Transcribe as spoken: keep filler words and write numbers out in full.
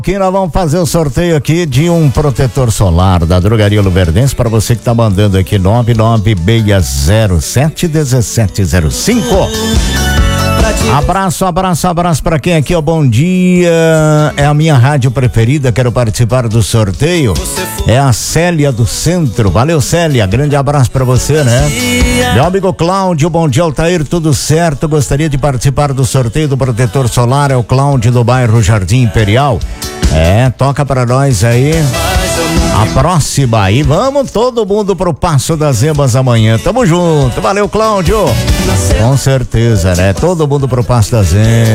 Aqui nós vamos fazer o sorteio aqui de um protetor solar da Drogaria Luverdense para você que tá mandando aqui nove nove seis zero sete um sete zero cinco. Abraço, abraço, abraço para quem aqui, ó, bom dia, é a minha rádio preferida, quero participar do sorteio, é a Célia do Centro, valeu Célia, grande abraço para você, né? Meu amigo Cláudio, bom dia Altair, tudo certo, gostaria de participar do sorteio do protetor solar, é o Cláudio do bairro Jardim Imperial, é, toca para nós aí a próxima aí, vamos todo mundo pro Passo das Emas amanhã, tamo junto, valeu Cláudio, com certeza, né? Todo mundo pro Passo das Emas.